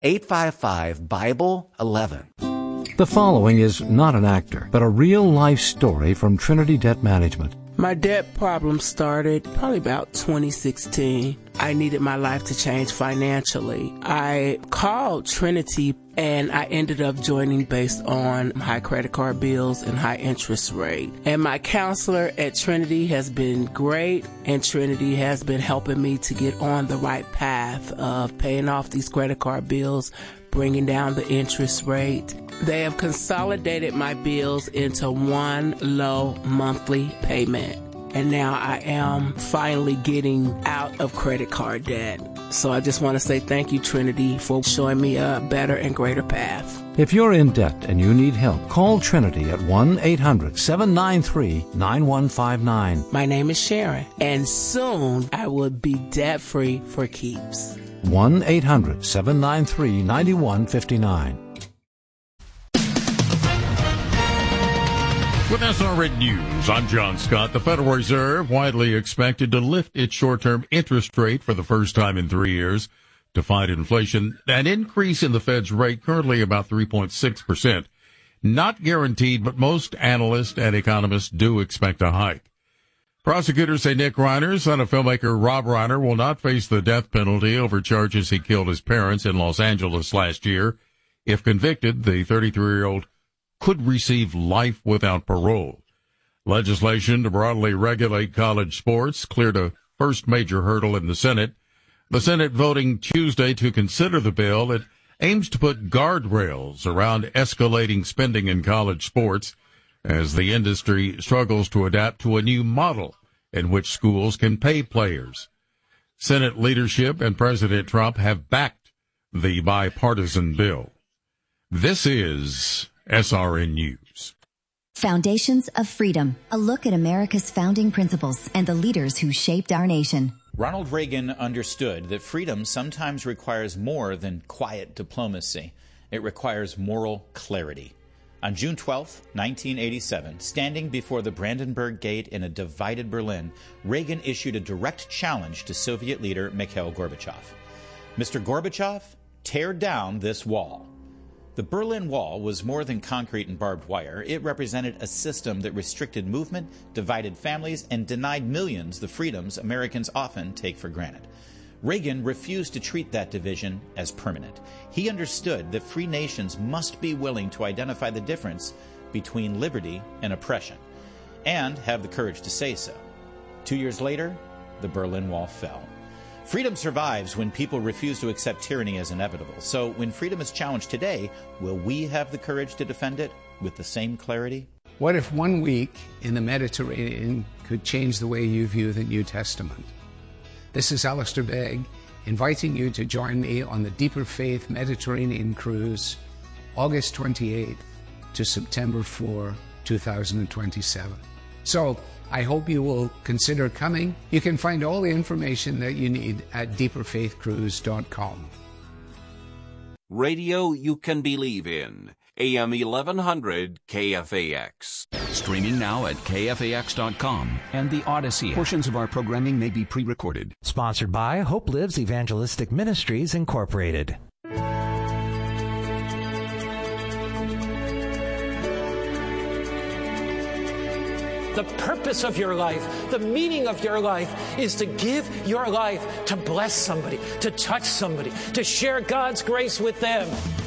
855-BIBLE-11. The following is not an actor, but a real-life story from Trinity Debt Management. My debt problem started probably about 2016. I needed my life to change financially. I called Trinity and I ended up joining based on high credit card bills and high interest rate. And my counselor at Trinity has been great, and Trinity has been helping me to get on the right path of paying off these credit card bills, bringing down the interest rate. They have consolidated my bills into one low monthly payment. And now I am finally getting out of credit card debt. So I just want to say thank you, Trinity, for showing me a better and greater path. If you're in debt and you need help, call Trinity at 1-800-793-9159. My name is Sharon, and soon I will be debt-free for keeps. 1-800-793-9159. With SRN News, I'm John Scott. The Federal Reserve widely expected to lift its short-term interest rate for the first time in 3 years to fight inflation. An increase in the Fed's rate, currently about 3.6%. Not guaranteed, but most analysts and economists do expect a hike. Prosecutors say Nick Reiner, son of filmmaker Rob Reiner, will not face the death penalty over charges he killed his parents in Los Angeles last year. If convicted, the 33-year-old could receive life without parole. Legislation to broadly regulate college sports cleared a first major hurdle in the Senate. The Senate voting Tuesday to consider the bill. It aims to put guardrails around escalating spending in college sports as the industry struggles to adapt to a new model in which schools can pay players. Senate leadership and President Trump have backed the bipartisan bill. This is SRN News. Foundations of Freedom, a look at America's founding principles and the leaders who shaped our nation. Ronald Reagan understood that freedom sometimes requires more than quiet diplomacy. It requires moral clarity. On June 12, 1987, standing before the Brandenburg Gate in a divided Berlin, Reagan issued a direct challenge to Soviet leader Mikhail Gorbachev. Mr. Gorbachev, tear down this wall. The Berlin Wall was more than concrete and barbed wire. It represented a system that restricted movement, divided families, and denied millions the freedoms Americans often take for granted. Reagan refused to treat that division as permanent. He understood that free nations must be willing to identify the difference between liberty and oppression, and have the courage to say so. 2 years later, the Berlin Wall fell. Freedom survives when people refuse to accept tyranny as inevitable. So when freedom is challenged today, will we have the courage to defend it with the same clarity? What if 1 week in the Mediterranean could change the way you view the New Testament? This is Alistair Begg, inviting you to join me on the Deeper Faith Mediterranean Cruise, August 28 to September 4, 2027. So, I hope you will consider coming. You can find all the information that you need at deeperfaithcruise.com. Radio you can believe in. AM 1100 KFAX. Streaming now at KFAX.com and the Odyssey. Portions of our programming may be pre-recorded. Sponsored by Hope Lives Evangelistic Ministries, Incorporated. The purpose of your life, the meaning of your life, is to give your life to bless somebody, to touch somebody, to share God's grace with them.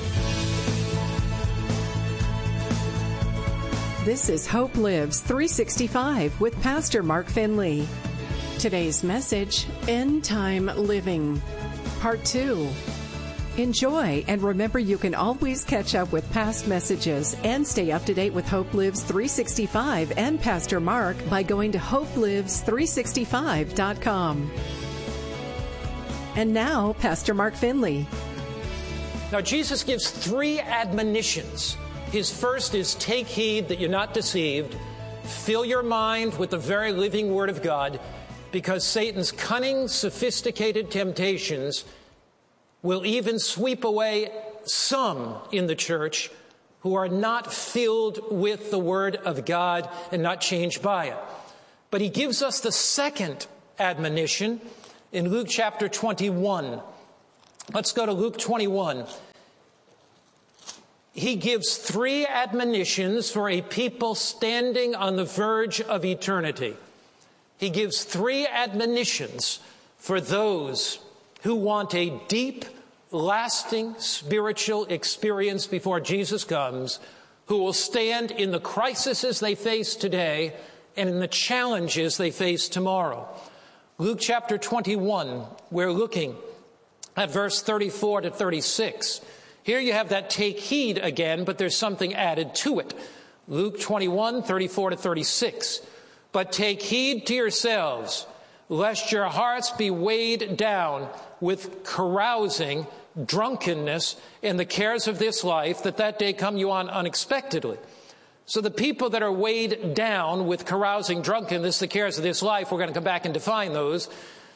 This is Hope Lives 365 with Pastor Mark Finley. Today's message, End Time Living, Part 2. Enjoy, and remember you can always catch up with past messages and stay up to date with Hope Lives 365 and Pastor Mark by going to hopelives365.com. And now, Pastor Mark Finley. Now, Jesus gives 3 admonitions. His first is, take heed that you're not deceived. Fill your mind with the very living Word of God, because Satan's cunning, sophisticated temptations will even sweep away some in the church who are not filled with the Word of God and not changed by it. But he gives us the second admonition in Luke chapter 21. Let's go to Luke 21. He gives 3 admonitions for a people standing on the verge of eternity. He gives 3 admonitions for those who want a deep, lasting spiritual experience before Jesus comes, who will stand in the crises they face today and in the challenges they face tomorrow. Luke chapter 21, we're looking at verse 34 to 36. Here you have that take heed again, but there's something added to it. Luke 21, 34 to 36. But take heed to yourselves, lest your hearts be weighed down with carousing, drunkenness, and the cares of this life, that day come you on unexpectedly. So the people that are weighed down with carousing, drunkenness, the cares of this life, we're going to come back and define those.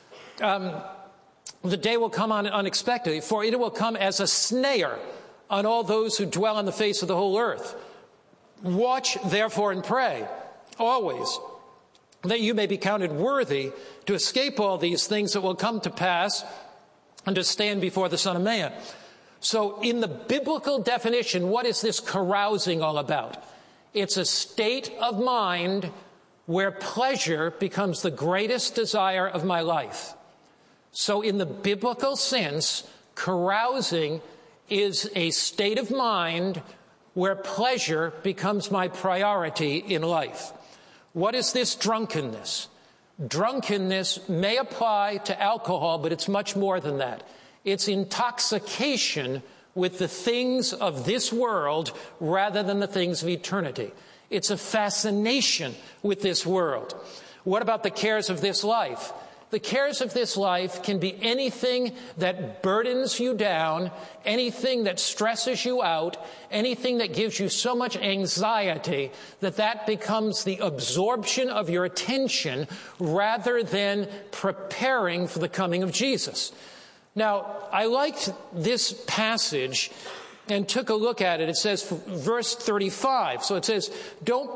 The day will come on unexpectedly, for it will come as a snare on all those who dwell on the face of the whole earth. Watch, therefore, and pray, always, that you may be counted worthy to escape all these things that will come to pass and to stand before the Son of Man. So in the biblical definition, what is this carousing all about? It's a state of mind where pleasure becomes the greatest desire of my life. So in the biblical sense, carousing is a state of mind where pleasure becomes my priority in life. What is this drunkenness? Drunkenness may apply to alcohol, but it's much more than that. It's intoxication with the things of this world rather than the things of eternity. It's a fascination with this world. What about the cares of this life? The cares of this life can be anything that burdens you down, anything that stresses you out, anything that gives you so much anxiety that becomes the absorption of your attention rather than preparing for the coming of Jesus. Now, I liked this passage and took a look at it. It says, verse 35. So it says, don't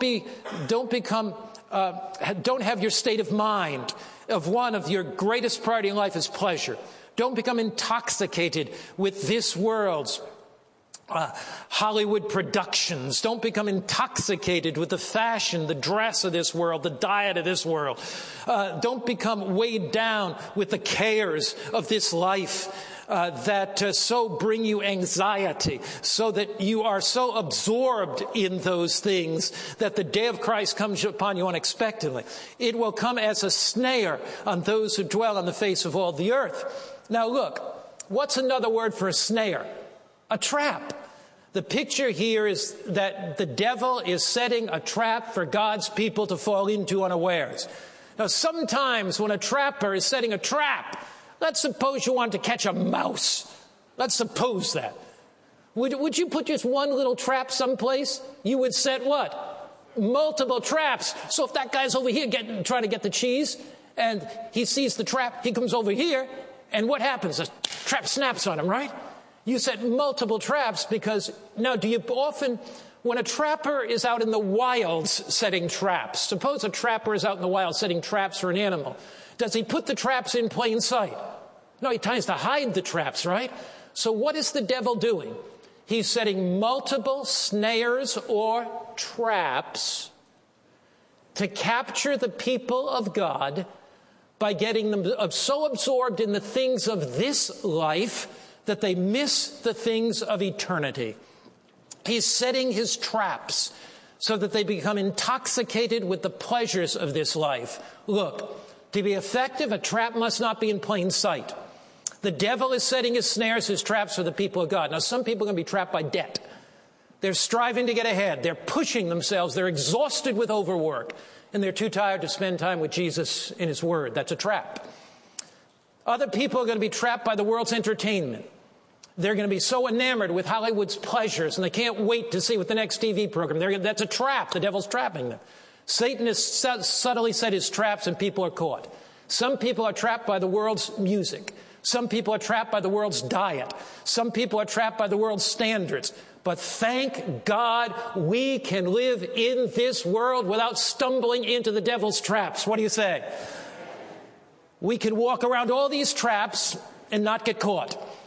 have your state of mind of one of your greatest priority in life is pleasure. Don't become intoxicated with this world's Hollywood productions. Don't become intoxicated with the fashion, the dress of this world, the diet of this world. Don't become weighed down with the cares of this life that so bring you anxiety, so that you are so absorbed in those things that the day of Christ comes upon you unexpectedly. It will come as a snare on those who dwell on the face of all the earth. Now look, what's another word for a snare? A trap. The picture here is that the devil is setting a trap for God's people to fall into unawares. Now, sometimes when a trapper is setting a trap, let's suppose you want to catch a mouse. Let's suppose that. Would you put just one little trap someplace? You would set what? Multiple traps. So if that guy's over here trying to get the cheese and he sees the trap, he comes over here, and what happens? The trap snaps on him, right? You set multiple traps because, now do you often, when a trapper is out in the wilds setting traps, suppose a trapper is out in the wild setting traps for an animal, does he put the traps in plain sight? No, he tries to hide the traps, right? So what is the devil doing? He's setting multiple snares or traps to capture the people of God by getting them so absorbed in the things of this life that they miss the things of eternity. He's setting his traps so that they become intoxicated with the pleasures of this life. Look, to be effective, a trap must not be in plain sight. The devil is setting his snares, his traps for the people of God. Now, some people are going to be trapped by debt. They're striving to get ahead. They're pushing themselves. They're exhausted with overwork. And they're too tired to spend time with Jesus in his word. That's a trap. Other people are going to be trapped by the world's entertainment. They're going to be so enamored with Hollywood's pleasures, and they can't wait to see what the next TV program. That's a trap. The devil's trapping them. Satan has subtly set his traps, and people are caught. Some people are trapped by the world's music. Some people are trapped by the world's diet. Some people are trapped by the world's standards. But thank God we can live in this world without stumbling into the devil's traps. What do you say? We can walk around all these traps and not get caught.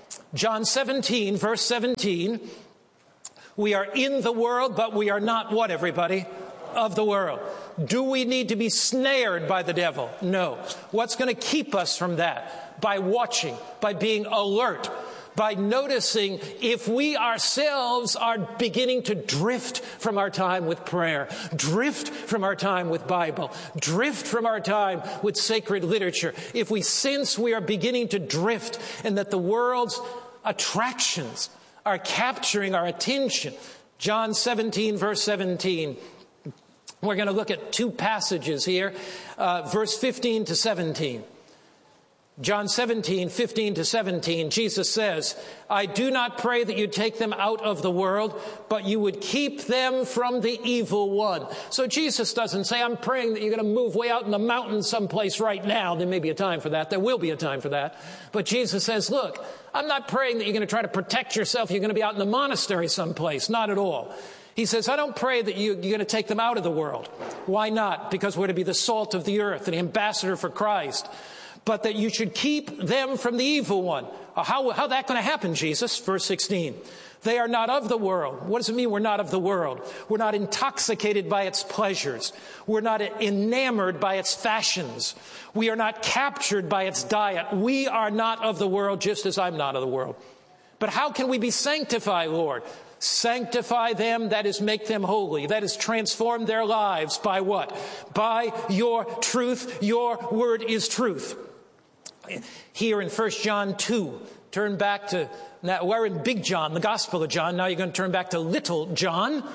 John 17, verse 17. We are in the world, but we are not what, everybody? Of the world. Do we need to be snared by the devil? No. What's going to keep us from that? By watching, by being alert, by noticing if we ourselves are beginning to drift from our time with prayer, drift from our time with Bible, drift from our time with sacred literature. If we sense we are beginning to drift and that the world's attractions are capturing our attention. John 17, verse 17. We're going to look at two passages here, verse 15 to 17. John 17, 15 to 17, Jesus says, I do not pray that you take them out of the world, but you would keep them from the evil one. So Jesus doesn't say, I'm praying that you're going to move way out in the mountains someplace right now. There may be a time for that. There will be a time for that. But Jesus says, look, I'm not praying that you're going to try to protect yourself. You're going to be out in the monastery someplace. Not at all. He says, I don't pray that you're going to take them out of the world. Why not? Because we're to be the salt of the earth, an ambassador for Christ. But that you should keep them from the evil one. How that going to happen, Jesus? Verse 16. They are not of the world. What does it mean we're not of the world? We're not intoxicated by its pleasures. We're not enamored by its fashions. We are not captured by its diet. We are not of the world, just as I'm not of the world. But how can we be sanctified, Lord? Sanctify them, that is, make them holy. That is, transform their lives by what? By your truth. Your word is truth. Here in 1 John 2, turn back to, now we're in Big John, the Gospel of John. Now you're going to turn back to Little John.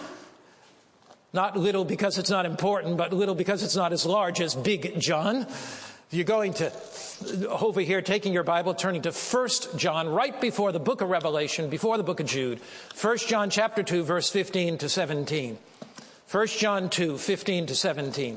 Not little because it's not important, but little because it's not as large as Big John. You're going to, over here, taking your Bible, turning to 1 John, right before the book of Revelation, before the book of Jude. 1 John chapter 2, verse 15 to 17. 1 John 2, 15 to 17.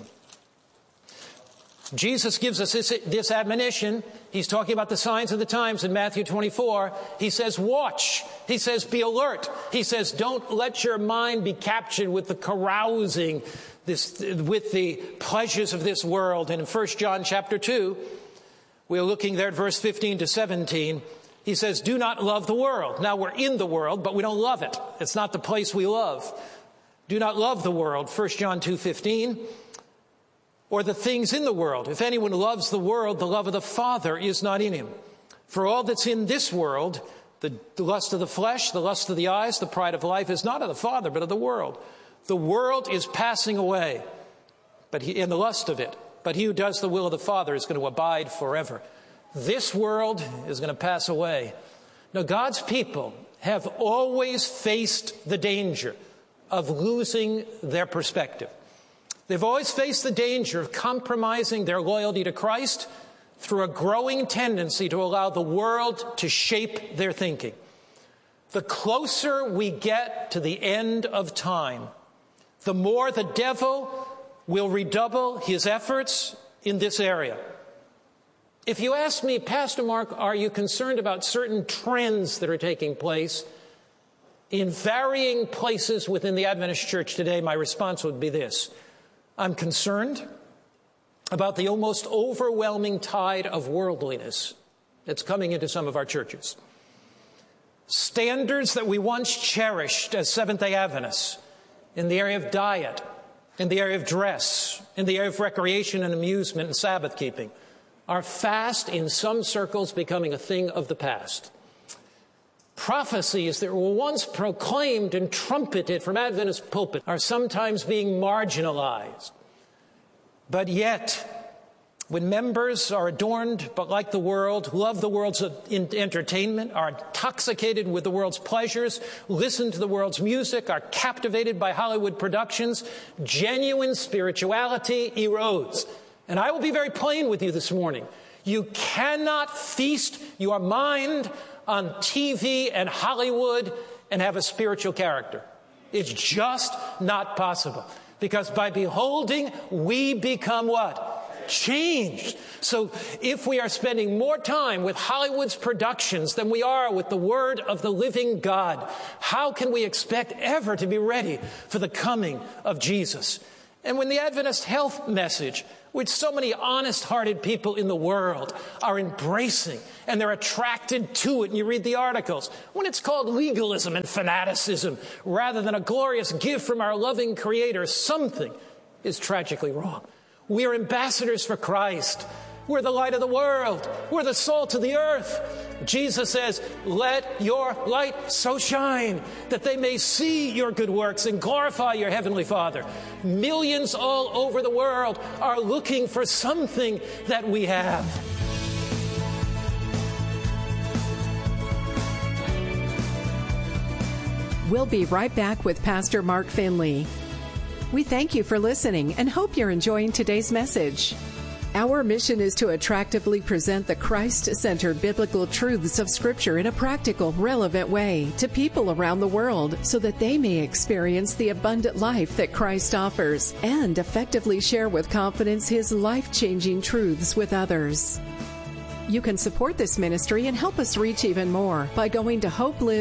Jesus gives us this admonition. He's talking about the signs of the times in Matthew 24. He says, watch. He says, be alert. He says, don't let your mind be captured with the carousing, with the pleasures of this world. And in 1 John chapter 2, we're looking there at verse 15 to 17. He says, do not love the world. Now we're in the world, but we don't love it. It's not the place we love. Do not love the world. 1 John 2:15. Or the things in the world. If anyone loves the world, the love of the Father is not in him. For all that's in this world, the lust of the flesh, the lust of the eyes, the pride of life, is not of the Father, but of the world. The world is passing away, in the lust of it. But he who does the will of the Father is going to abide forever. This world is going to pass away. Now, God's people have always faced the danger of losing their perspective. They've always faced the danger of compromising their loyalty to Christ through a growing tendency to allow the world to shape their thinking. The closer we get to the end of time, the more the devil will redouble his efforts in this area. If you ask me, Pastor Mark, are you concerned about certain trends that are taking place in varying places within the Adventist Church today? My response would be this. I'm concerned about the almost overwhelming tide of worldliness that's coming into some of our churches. Standards that we once cherished as Seventh-day Adventists in the area of diet, in the area of dress, in the area of recreation and amusement and Sabbath keeping are fast in some circles becoming a thing of the past. Prophecies that were once proclaimed and trumpeted from Adventist pulpit are sometimes being marginalized. But yet, when members are adorned but like the world, love the world's entertainment, are intoxicated with the world's pleasures, listen to the world's music, are captivated by Hollywood productions, genuine spirituality erodes. And I will be very plain with you this morning. You cannot feast your mind on TV and Hollywood and have a spiritual character. It's just not possible. Because by beholding, we become what? Changed. So if we are spending more time with Hollywood's productions than we are with the Word of the living God, how can we expect ever to be ready for the coming of Jesus? And when the Adventist health message, which so many honest-hearted people in the world are embracing, and they're attracted to it, and you read the articles, when it's called legalism and fanaticism rather than a glorious gift from our loving Creator, something is tragically wrong. We are ambassadors for Christ. We're the light of the world. We're the salt of the earth. Jesus says, let your light so shine that they may see your good works and glorify your heavenly Father. Millions all over the world are looking for something that we have. We'll be right back with Pastor Mark Finley. We thank you for listening and hope you're enjoying today's message. Our mission is to attractively present the Christ-centered biblical truths of Scripture in a practical, relevant way to people around the world so that they may experience the abundant life that Christ offers and effectively share with confidence His life-changing truths with others. You can support this ministry and help us reach even more by going to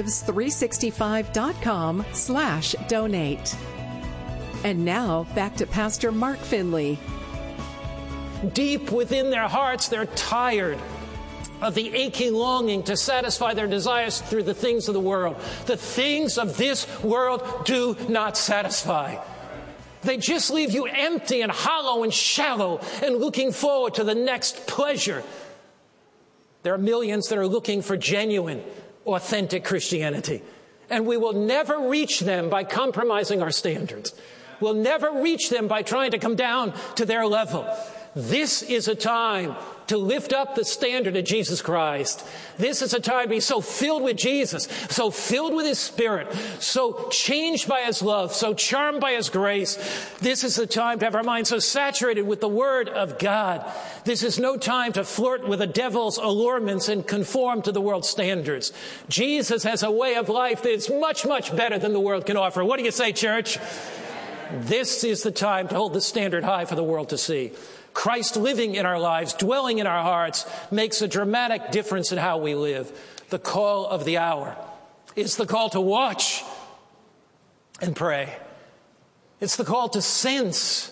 hopelives365.com/donate. And now, back to Pastor Mark Finley. Deep within their hearts, they're tired of the aching longing to satisfy their desires through the things of the world. The things of this world do not satisfy. They just leave you empty and hollow and shallow and looking forward to the next pleasure. There are millions that are looking for genuine, authentic Christianity. And we will never reach them by compromising our standards. We'll never reach them by trying to come down to their level. This is a time to lift up the standard of Jesus Christ. This is a time to be so filled with Jesus, so filled with His Spirit, so changed by His love, so charmed by His grace. This is the time to have our minds so saturated with the Word of God. This is no time to flirt with the devil's allurements and conform to the world's standards. Jesus has a way of life that is much, much better than the world can offer. What do you say, church? This is the time to hold the standard high for the world to see. Christ living in our lives, dwelling in our hearts, makes a dramatic difference in how we live. The call of the hour is the call to watch and pray. It's the call to sense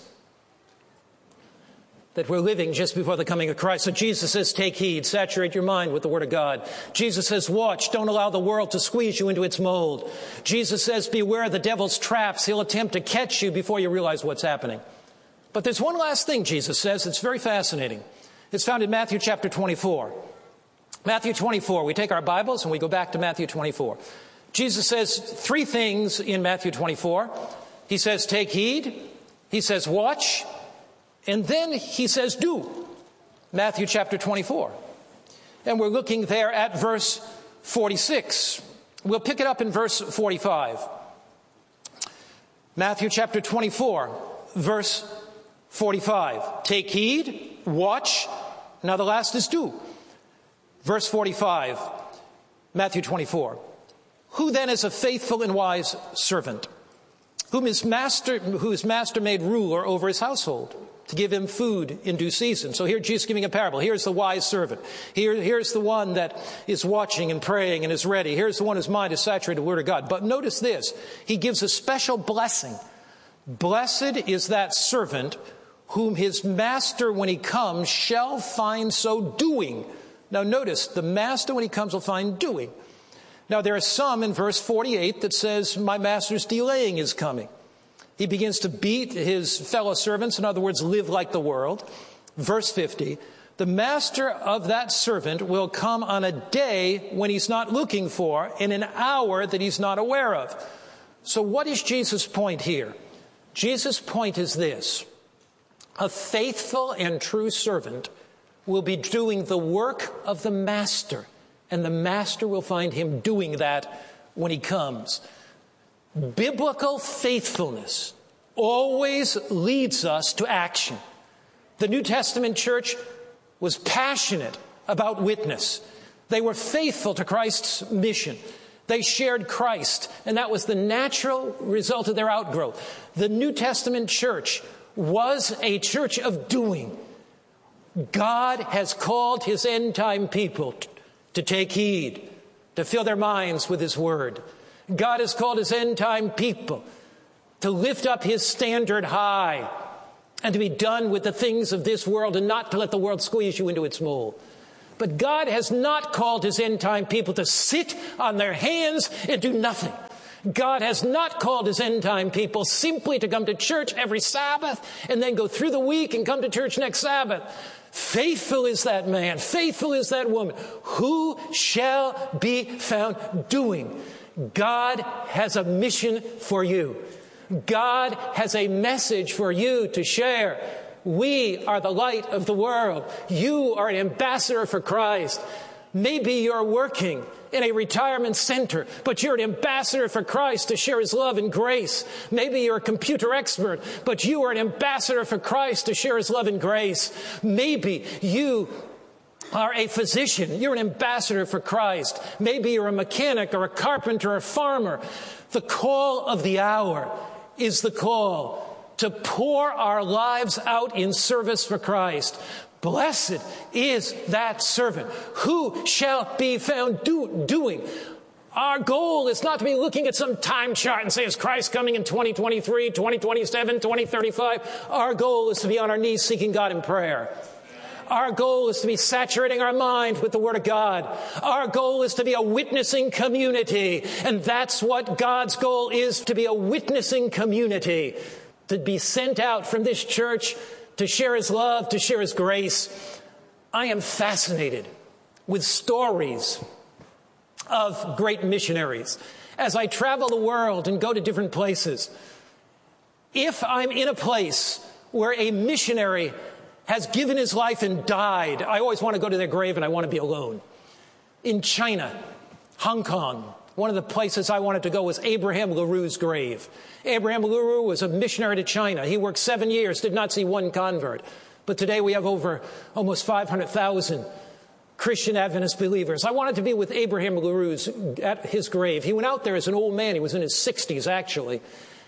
that we're living just before the coming of Christ. So Jesus says, take heed, saturate your mind with the Word of God. Jesus says, watch, don't allow the world to squeeze you into its mold. Jesus says, beware the devil's traps. He'll attempt to catch you before you realize what's happening. But there's one last thing Jesus says that's very fascinating. It's found in Matthew chapter 24. Matthew 24, we take our Bibles and we go back to Matthew 24. Jesus says three things in Matthew 24. He says, take heed. He says, watch. And then he says, do. Matthew chapter 24. And we're looking there at verse 46. We'll pick it up in verse 45. Matthew chapter 24, verse 45. Take heed, watch. Now the last is do. Verse 45, Matthew 24. Who then is a faithful and wise servant, whom his master made ruler over his household, to give him food in due season? So here Jesus is giving a parable. Here's the wise servant. Here's the one that is watching and praying and is ready. Here's the one whose mind is saturated with the Word of God. But notice this. He gives a special blessing. Blessed is that servant whom his master, when he comes, shall find so doing. Now notice, the master, when he comes, will find doing. Now there are some in verse 48 that says, my master's delaying his coming. He begins to beat his fellow servants, in other words, live like the world. Verse 50, the master of that servant will come on a day when he's not looking for, in an hour that he's not aware of. So what is Jesus' point here? Jesus' point is this. A faithful and true servant will be doing the work of the master, and the master will find him doing that when he comes. Biblical faithfulness always leads us to action. The New Testament church was passionate about witness. They were faithful to Christ's mission. They shared Christ, and that was the natural result of their outgrowth. The New Testament church was a church of doing. God has called His end-time people to take heed, to fill their minds with His Word. God has called His end-time people to lift up his standard high, and to be done with the things of this world and not to let the world squeeze you into its mold. But God has not called his end-time people to sit on their hands and do nothing. God has not called his end-time people simply to come to church every Sabbath and then go through the week and come to church next Sabbath. Faithful is that man, faithful is that woman, who shall be found doing. God has a mission for you. God has a message for you to share. We are the light of the world. You are an ambassador for Christ. Maybe you're working in a retirement center, but you're an ambassador for Christ to share his love and grace. Maybe you're a computer expert, but you are an ambassador for Christ to share his love and grace. Maybe you are a physician. You're an ambassador for Christ. Maybe you're a mechanic or a carpenter or a farmer. The call of the hour is the call to pour our lives out in service for Christ. Blessed is that servant who shall be found doing. Our goal is not to be looking at some time chart and say, is Christ coming in 2023, 2027, 2035? Our goal is to be on our knees seeking God in prayer. Our goal is to be saturating our mind with the Word of God. Our goal is to be a witnessing community. And that's what God's goal is, to be a witnessing community, to be sent out from this church to share his love, to share his grace. I am fascinated with stories of great missionaries. As I travel the world and go to different places, if I'm in a place where a missionary has given his life and died, I always want to go to their grave and I want to be alone. In China, Hong Kong, one of the places I wanted to go was Abraham LaRue's grave. Abraham LaRue was a missionary to China. He worked 7 years, did not see one convert. But today we have over almost 500,000 Christian Adventist believers. I wanted to be with Abraham LaRue's at his grave. He went out there as an old man. He was in his 60s, actually.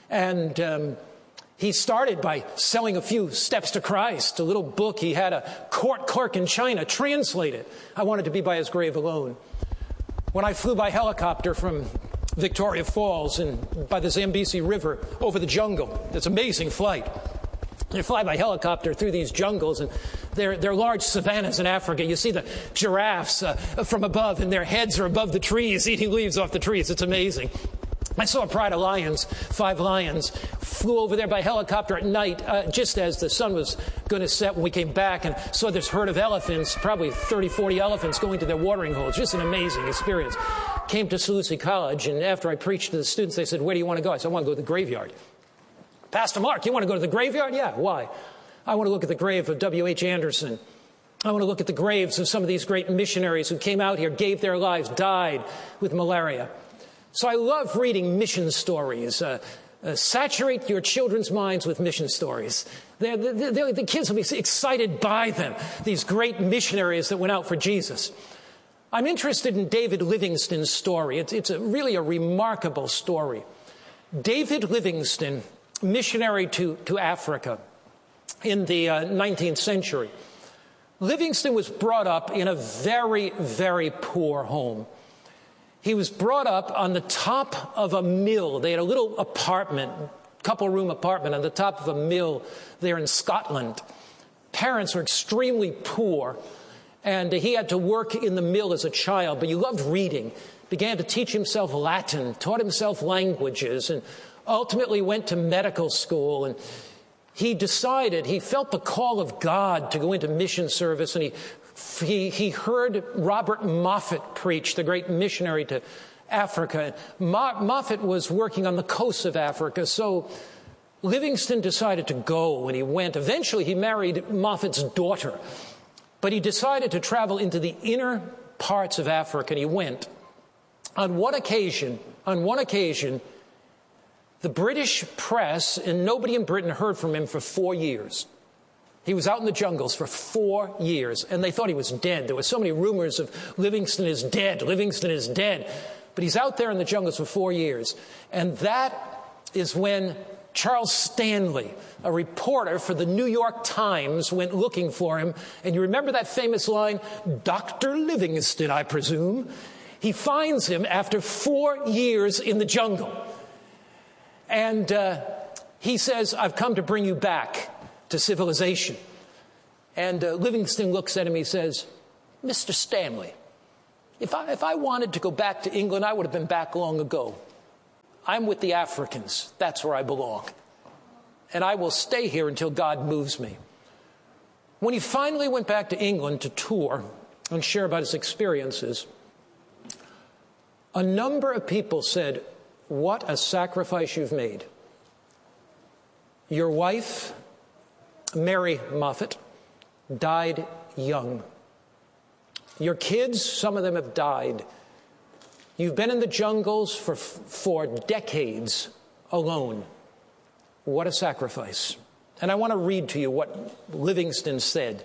And he started by selling a few steps to Christ, a little book. He had a court clerk in China translate it. I wanted to be by his grave alone. When I flew by helicopter from Victoria Falls and by the Zambezi River over the jungle, it's an amazing flight. You fly by helicopter through these jungles, and they're large savannas in Africa. You see the giraffes from above, and their heads are above the trees, eating leaves off the trees. It's amazing. I saw a pride of lions, 5 lions, flew over there by helicopter at night, just as the sun was going to set when we came back, and saw this herd of elephants, probably 30, 40 elephants going to their watering holes. Just an amazing experience. Came to Salusi College, and after I preached to the students, they said, where do you want to go? I said, I want to go to the graveyard. Pastor Mark, you want to go to the graveyard? Yeah, why? I want to look at the grave of W.H. Anderson. I want to look at the graves of some of these great missionaries who came out here, gave their lives, died with malaria. So I love reading mission stories. Saturate your children's minds with mission stories. The kids will be excited by them, these great missionaries that went out for Jesus. I'm interested in David Livingstone's story. It's really a remarkable story. David Livingstone, missionary to Africa in the 19th century. Livingstone was brought up in a very, very poor home. He was brought up on the top of a mill. They had a little apartment, couple-room apartment on the top of a mill there in Scotland. Parents were extremely poor, and he had to work in the mill as a child, but he loved reading, began to teach himself Latin, taught himself languages, and ultimately went to medical school. And he decided, he felt the call of God to go into mission service, and he heard Robert Moffat preach, the great missionary to Africa. Moffat was working on the coast of Africa, so Livingstone decided to go, and he went. Eventually, he married Moffat's daughter, but he decided to travel into the inner parts of Africa, and he went. On one occasion, the British press and nobody in Britain heard from him for 4 years. He was out in the jungles for 4 years, and they thought he was dead. There were so many rumors of Livingstone is dead, Livingstone is dead. But he's out there in the jungles for 4 years. And that is when Charles Stanley, a reporter for the New York Times, went looking for him. And you remember that famous line, Dr. Livingstone, I presume? He finds him after 4 years in the jungle. And He says, I've come to bring you back to civilization. And Livingstone looks at him, he says, Mr. Stanley, if I wanted to go back to England, I would have been back long ago. I'm with the Africans. That's where I belong. And I will stay here until God moves me. When he finally went back to England to tour and share about his experiences, a number of people said, what a sacrifice you've made. Your wife, Mary Moffat, died young. Your kids, some of them have died. You've been in the jungles for decades alone. What a sacrifice. And I want to read to you what Livingstone said.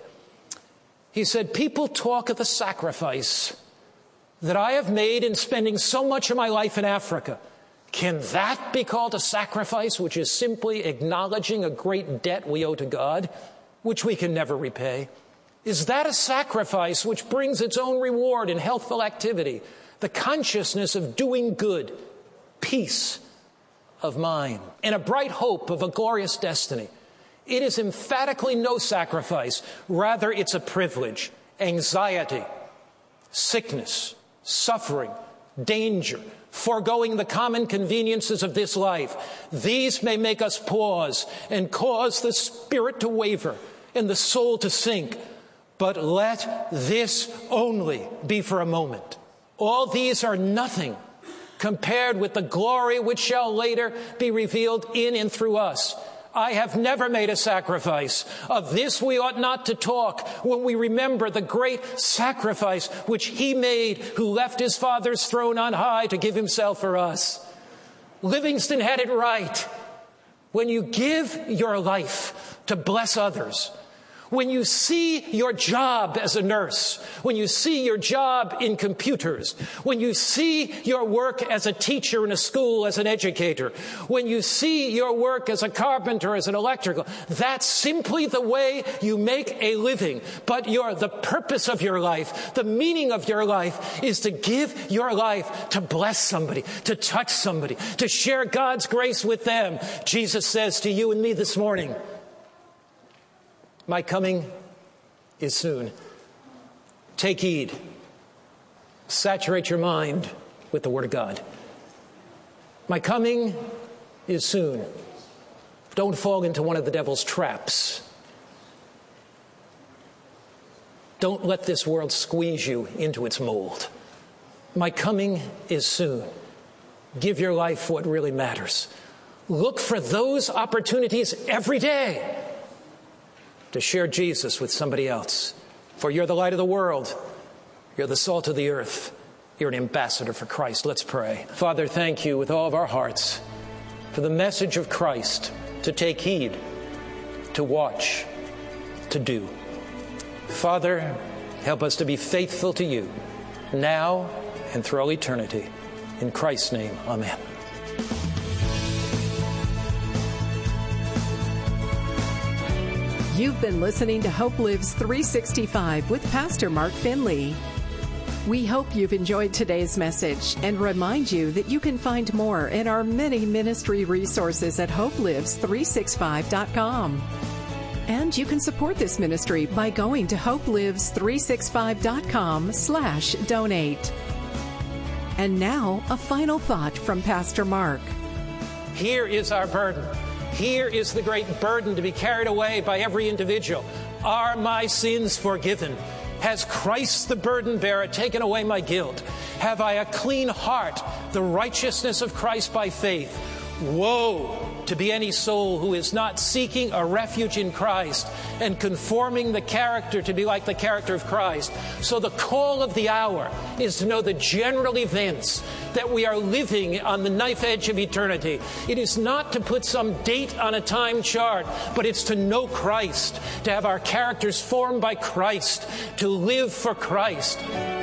He said, people talk of the sacrifice that I have made in spending so much of my life in Africa. Can that be called a sacrifice, which is simply acknowledging a great debt we owe to God, which we can never repay? Is that a sacrifice which brings its own reward in healthful activity, the consciousness of doing good, peace of mind, and a bright hope of a glorious destiny? It is emphatically no sacrifice. Rather, it's a privilege. Anxiety, sickness, suffering, danger, foregoing the common conveniences of this life. These may make us pause and cause the spirit to waver and the soul to sink. But let this only be for a moment. All these are nothing compared with the glory which shall later be revealed in and through us. I have never made a sacrifice. Of this we ought not to talk when we remember the great sacrifice which he made who left his Father's throne on high to give himself for us. Livingstone had it right. When you give your life to bless others, when you see your job as a nurse, when you see your job in computers, when you see your work as a teacher in a school, as an educator, when you see your work as a carpenter, as an electrical, that's simply the way you make a living. But the purpose of your life, the meaning of your life is to give your life to bless somebody, to touch somebody, to share God's grace with them. Jesus says to you and me this morning, my coming is soon. Take heed. Saturate your mind with the Word of God. My coming is soon. Don't fall into one of the devil's traps. Don't let this world squeeze you into its mold. My coming is soon. Give your life what really matters. Look for those opportunities every day to share Jesus with somebody else. For you're the light of the world. You're the salt of the earth. You're an ambassador for Christ. Let's pray. Father, thank you with all of our hearts for the message of Christ to take heed, to watch, to do. Father, help us to be faithful to you now and through all eternity. In Christ's name, amen. You've been listening to Hope Lives 365 with Pastor Mark Finley. We hope you've enjoyed today's message and remind you that you can find more in our many ministry resources at hopelives365.com. And you can support this ministry by going to hopelives365.com/donate. And now, a final thought from Pastor Mark. Here is our burden. Here is the great burden to be carried away by every individual. Are my sins forgiven? Has Christ the burden bearer taken away my guilt? Have I a clean heart, the righteousness of Christ by faith? Woe to be any soul who is not seeking a refuge in Christ and conforming the character to be like the character of Christ. So the call of the hour is to know the general events that we are living on the knife edge of eternity. It is not to put some date on a time chart, but it's to know Christ, to have our characters formed by Christ, to live for Christ.